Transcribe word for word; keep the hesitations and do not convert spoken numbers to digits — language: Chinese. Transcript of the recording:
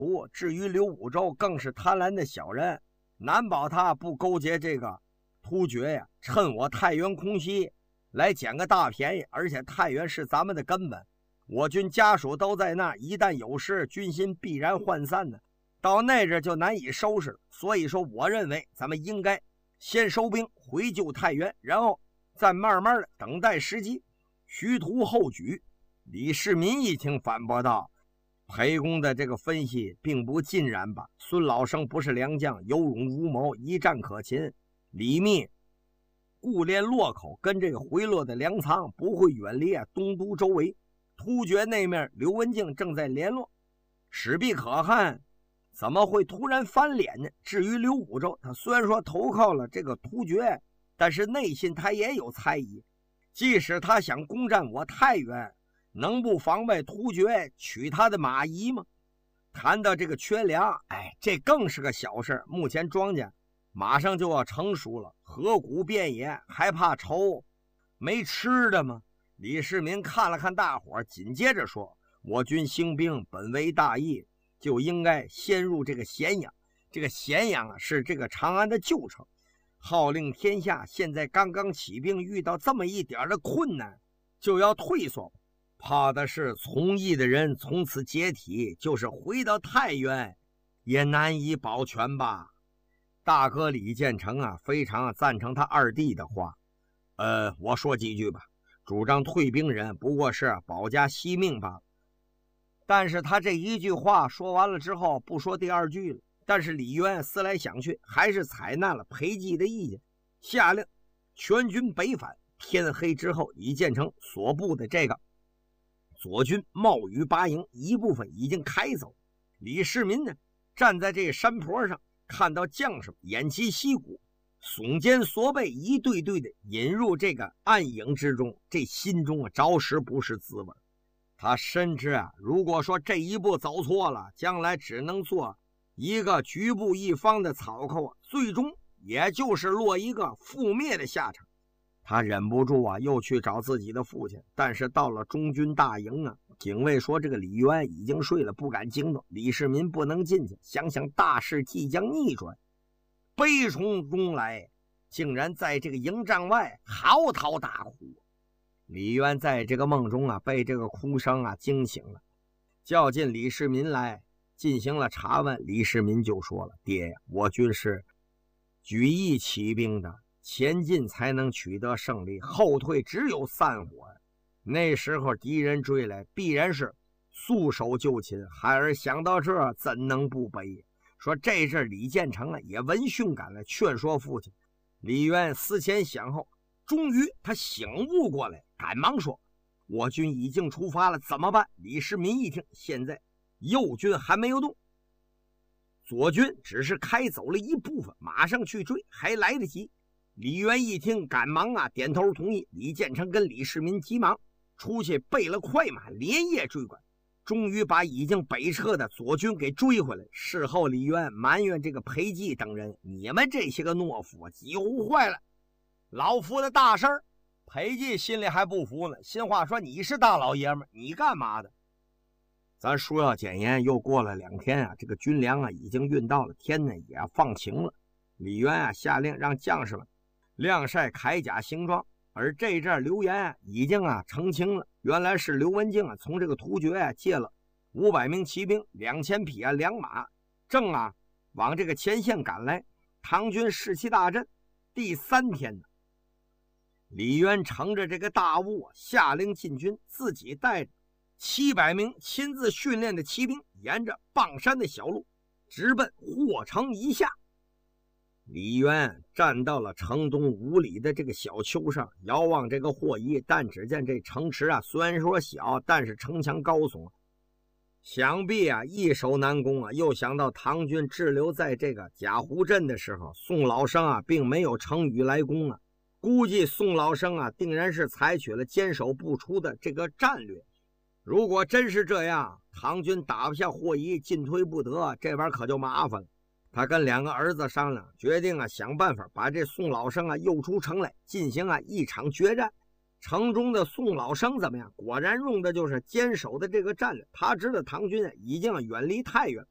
至于刘武周更是贪婪的小人，难保他不勾结这个突厥呀，趁我太原空袭来捡个大便宜。而且太原是咱们的根本，我军家属都在那儿，一旦有事，军心必然涣散的，到那阵就难以收拾。所以说，我认为咱们应该先收兵回救太原，然后再慢慢的等待时机，虚图后举。李世民一听反驳道：裴公的这个分析并不尽然吧？孙老生不是良将，有勇无谋，一战可擒。李密顾练洛口跟这个回落的粮仓不会远离啊东都周围。突厥那面刘文静正在联络，史必可汗怎么会突然翻脸呢？至于刘武周，他虽然说投靠了这个突厥，但是内心他也有猜疑。即使他想攻占我太原，能不防备突厥取他的马夷吗？谈到这个缺粮，哎，这更是个小事。目前庄稼马上就要成熟了，河谷遍野，还怕愁没吃的吗？李世民看了看大伙，紧接着说：我军兴兵本为大义，就应该先入这个咸阳。这个咸阳啊，是这个长安的旧城，号令天下。现在刚刚起兵，遇到这么一点的困难，就要退缩，怕的是从义的人从此解体，就是回到太原也难以保全吧。大哥李建成啊，非常赞成他二弟的话。呃，我说几句吧。主张退兵人不过是保家惜命罢了。但是他这一句话说完了之后，不说第二句了。但是李渊思来想去，还是采纳了裴寂的意见，下令全军北返。天黑之后，李建成所部的这个左军冒雨拔营，一部分已经开走。李世民呢，站在这个山坡上，看到将士偃旗息鼓，耸肩缩背，一对对的引入这个暗影之中，这心中啊着实不是滋味。他深知啊，如果说这一步走错了，将来只能做一个局部一方的草寇啊，最终也就是落一个覆灭的下场。他忍不住啊，又去找自己的父亲。但是到了中军大营啊，警卫说这个李渊已经睡了，不敢惊动。李世民不能进去，想想大事即将逆转，悲从中来，竟然在这个营帐外嚎啕大哭。李渊在这个梦中啊，被这个哭声啊惊醒了，叫进李世民来进行了查问。李世民就说了：爹呀，我军是举义起兵的，前进才能取得胜利，后退只有散伙。那时候敌人追来，必然是束手就擒。孩儿想到这儿，怎能不悲？说这阵李建成啊也闻讯赶来，劝说父亲。李渊思前想后，终于他醒悟过来，赶忙说：我军已经出发了，怎么办？李世民一听，现在右军还没有动，左军只是开走了一部分，马上去追还来得及。李渊一听，赶忙啊点头同意。李建成跟李世民急忙出去备了快马，连夜追赶，终于把已经北撤的左军给追回来。事后李渊埋怨这个裴寂等人：你们这些个懦夫，几乎坏了老夫的大事儿。裴寂心里还不服呢，心话说：你是大老爷们，你干嘛的？咱说要检验，又过了两天啊，这个军粮啊已经运到了，天呢也放晴了。李渊啊下令让将士们晾晒铠甲形状，而这阵刘岩啊已经啊澄清了，原来是刘文静啊从这个突厥啊借了五百名骑兵、两千匹啊良马，正啊往这个前线赶来。唐军士气大振。第三天呢，李渊乘着这个大雾啊，下令进军，自己带着七百名亲自训练的骑兵，沿着傍山的小路直奔霍城以下。李渊站到了城东五里的这个小丘上，遥望这个霍夷，但只见这城池啊虽然说小，但是城墙高耸，想必啊易守难攻啊。又想到唐军滞留在这个贾湖镇的时候，宋老生啊并没有乘雨来攻啊，估计宋老生啊定然是采取了坚守不出的这个战略。如果真是这样，唐军打不下霍夷，进退不得，这玩意儿可就麻烦了。他跟两个儿子商量，决定啊想办法把这宋老生啊诱出城来，进行啊一场决战。城中的宋老生怎么样？果然用的就是坚守的这个战略。他知道唐军啊已经远离太原，